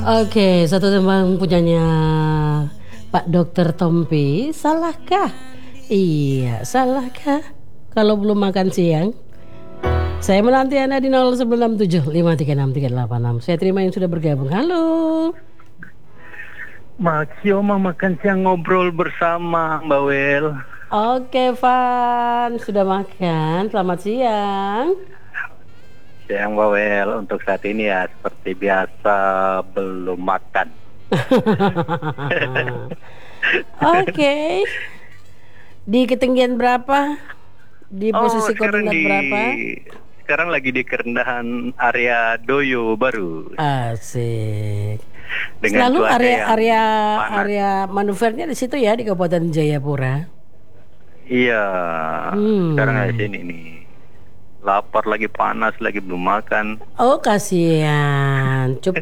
Oke, satu tembang punyanya Pak Dokter Tompi. Salahkah? Iya, salahkah kalau belum makan siang? Saya menanti Anda di 0967536386. Saya terima yang sudah bergabung. Halo. Maksioma makan siang ngobrol bersama Mbak Wel. Oke, Van. Sudah makan? Selamat siang. Siang Mbak Wel, untuk saat ini ya seperti biasa belum makan. Oke. Di ketinggian berapa? Di posisi koordinat berapa? Sekarang lagi di kerendahan area Doyo Baru. Asik. Dengan Selalu panas. area manuvernya di situ ya, di Kabupaten Jayapura. Iya, sekarang di sini nih. Lapar lagi, panas lagi, belum makan. Oh, kasihan. Cup.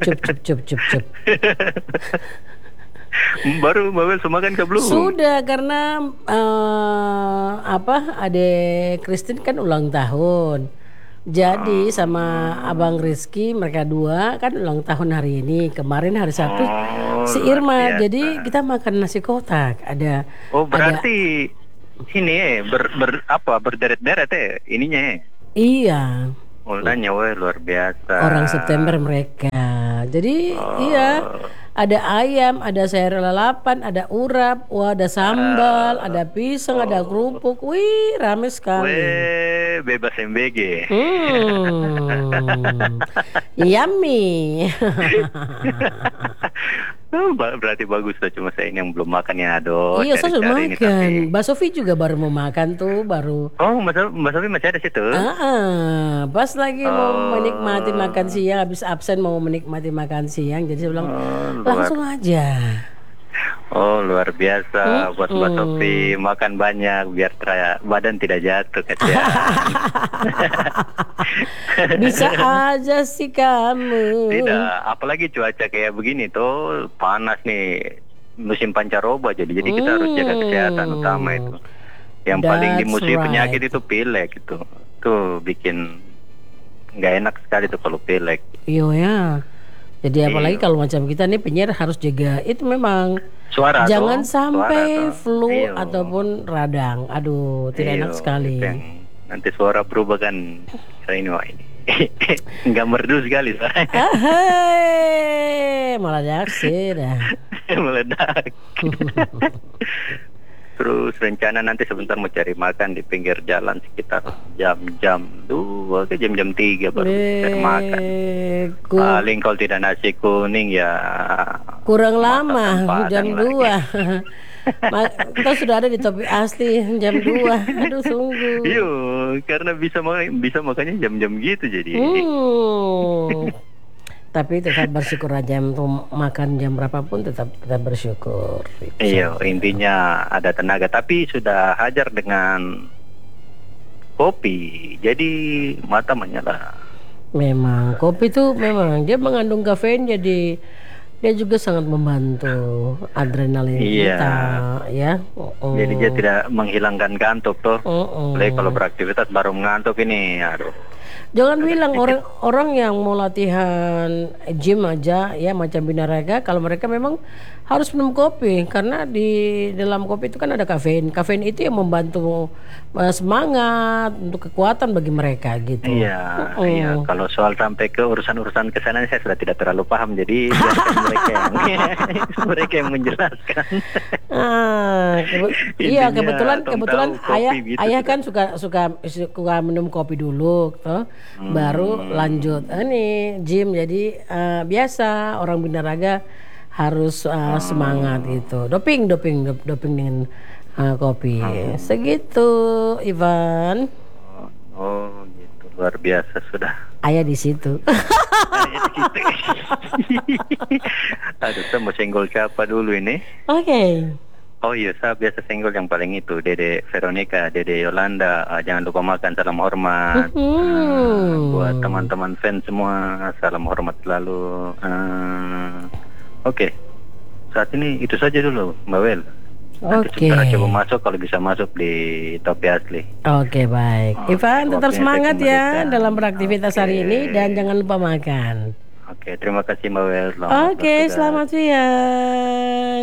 Baru Mbak Wel makan ke belum? Sudah, karena Adek Christine kan ulang tahun. Jadi sama Abang Rizky, mereka dua kan ulang tahun hari ini. Kemarin hari Sabtu si Irma. Jadi kita makan nasi kotak. Ada. Oh, berarti ini berderet-deret ininya. Iya. Mulanya luar biasa. Orang September mereka. Jadi iya, ada ayam, ada sayur lalapan, ada urap, ada sambal, ada pisang, ada kerupuk. Wih, rame sekali. Bebas MBG. Yummy. Berarti bagus tuh, cuma saya ini yang belum makan ya, aduh. Iya, saya sudah makan. Mbak Sofi juga baru mau makan tuh, baru. Oh, Mbak Sofi masih ada situ? Pas lagi mau menikmati makan siang, habis absen mau menikmati makan siang, jadi saya bilang langsung aja. Oh, luar biasa buat Mbak Sofi, makan banyak biar badan tidak jatuh kasihan. Bisa aja sih kamu. Tidak, apalagi cuaca kayak begini tuh panas nih, musim pancaroba jadi kita harus jaga kesehatan utama itu. Yang paling di musim penyakit itu pilek itu. Tuh bikin nggak enak sekali tuh kalau pilek. Iya ya. Jadi apalagi kalau macam kita nih penyiar harus jaga itu memang suara jangan sampai flu Iyo. ataupun radang. Aduh, tidak enak sekali. Nanti suara berubah kan. Ini nggak merdu sekali saya. Meledak sih dah. Meledak. Terus rencana nanti sebentar mau cari makan di pinggir jalan sekitar jam-jam 2 ke jam-jam 3 baru cari makan. Paling kalau tidak nasi kuning ya kurang lama jam 2. Kita sudah ada di Topi Asli jam 2. Aduh sungguh. Iya, karena bisa makannya jam-jam gitu jadi. Tapi tetap bersyukur aja untuk makan jam berapapun tetap kita bersyukur. Iya, intinya ada tenaga. Tapi sudah hajar dengan kopi, jadi mata menyala. Memang kopi itu memang dia mengandung kafein, jadi dia juga sangat membantu adrenalin kita, ya. Jadi dia tidak menghilangkan kantuk tuh. Apalagi kalau beraktivitas baru mengantuk ini, aduh. Jangan bilang orang yang mau latihan gym aja ya macam binaraga, kalau mereka memang harus minum kopi karena di dalam kopi itu kan ada kafein. Kafein itu yang membantu semangat untuk kekuatan bagi mereka gitu. Iya, iya. Kalau soal sampai ke urusan-urusan kesana saya sudah tidak terlalu paham, jadi mereka yang menjelaskan. Iya kebetulan ayah kan suka minum kopi dulu, toh. Baru lanjut nih gym. Jadi biasa orang binaraga harus semangat gitu. Doping dengan kopi. Segitu Ivan. Oh gitu, luar biasa sudah. Ayah di situ. Aduh, saya mau senggol siapa dulu ini? Oke. Oh iya, saya biasa senggol yang paling itu Dede Veronica, Dede Yolanda. Jangan lupa makan, salam hormat. Buat teman-teman fans semua, salam hormat selalu. Oke. Saat ini itu saja dulu Mbak Wel. Nanti coba masuk kalau bisa masuk di Topi Asli. Oke, baik. Ivan tetap semangat ya dalam beraktivitas hari ini dan jangan lupa makan. Oke, terima kasih Mbak Wel. Oke, selamat siang.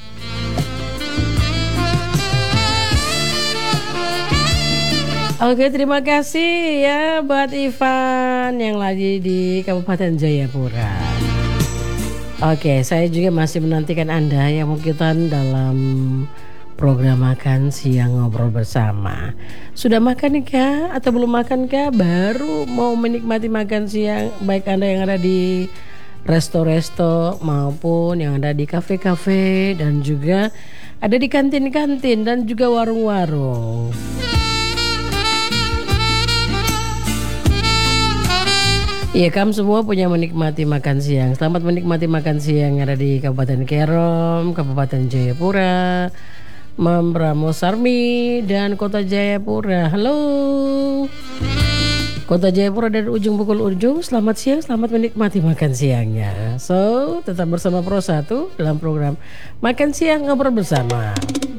Oke, terima kasih ya buat Ivan yang lagi di Kabupaten Jayapura. Oke, saya juga masih menantikan Anda yang mau ikutan dalam program Makan Siang Ngobrol Bersama. Sudah makan kah atau belum makan kah? Baru mau menikmati makan siang, baik Anda yang ada di resto-resto maupun yang ada di kafe-kafe dan juga ada di kantin-kantin dan juga warung-warung. Iya, kamu semua punya menikmati makan siang. Selamat menikmati makan siang yang ada di Kabupaten Kerom, Kabupaten Jayapura, Mambramo Sarmi, dan Kota Jayapura. Halo Kota Jayapura dari ujung pukul ujung. Selamat siang, selamat menikmati makan siangnya. So, tetap bersama Pro 1 dalam program Makan Siang Ngobrol Bersama.